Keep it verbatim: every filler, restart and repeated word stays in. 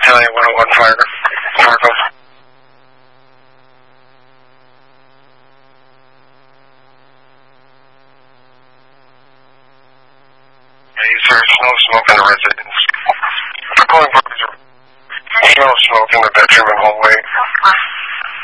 Battalion one oh one Fire. Fargo. Yeah, you sir, no smoke in the residence.